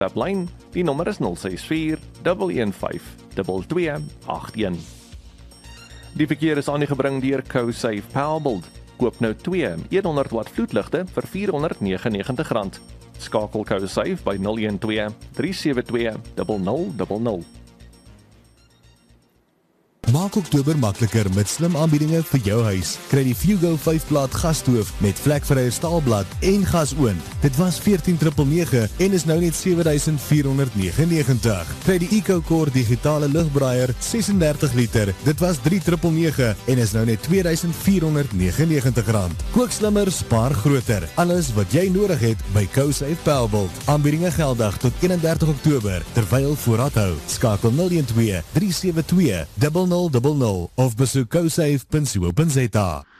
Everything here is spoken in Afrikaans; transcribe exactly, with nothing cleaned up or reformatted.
Tablyn, die nommer is nul ses vier, een een vyf, twee twee agt een. Die verkeer is aan die gebring deur CoSafe Powerbuild. Koop nou twee honderd watt vloedligte vir vierhonderd negenennegentig rand. Skakel CoSafe by nul een twee, drie sewe twee, nul nul nul nul. Maak Oktober makliker met slim aanbiedinge vir jou huis. Kry die Fugo vyf plaat gasstoof met vlekvrye staalblad en gasoond. Dit was veertien nege nege en is nou net sewe duisend vier honderd negenennegentig. Kry die EcoCore digitale lugbraaier ses en dertig liter. Dit was drie nege nege en is nou net twee duisend vier honderd negenennegentig rand. Kook slimmer, spaar groter. Alles wat jy nodig het by CoSafe Powerbuild. Aanbiedinge geldig tot eenendertig Oktober terwyl voorraad hou. Skakel nul een twee, drie sewe twee, nul nul nul nul of besoek cosafe punt co punt za.